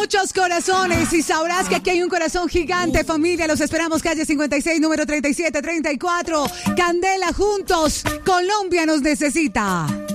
muchos corazones y sabrás que aquí hay un corazón gigante, familia. Los esperamos, calle 56, número 3734. Candela, juntos. Colombia nos necesita.